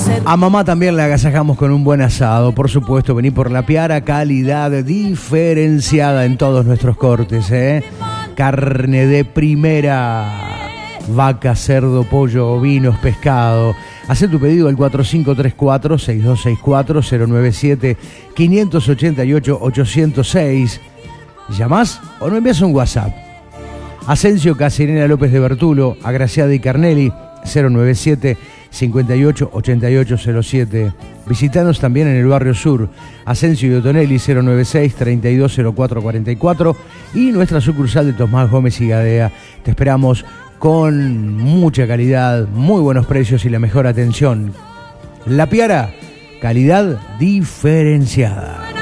A mamá también le agasajamos con un buen asado, por supuesto. Vení por La Piara, calidad diferenciada en todos nuestros cortes, carne de primera, vaca, cerdo, pollo, ovinos, pescado. Hacé tu pedido al 4534-6264-097-588-806. ¿Llamás o no envías un WhatsApp? Asensio Caserena López de Bertulo, Agraciada y Carnelli, 097-588807. Visitanos también en el Barrio Sur, Asensio y Otonelli, 096-320444, y nuestra sucursal de Tomás Gómez y Gadea. Te esperamos con mucha calidad, muy buenos precios y la mejor atención. La Piara, calidad diferenciada.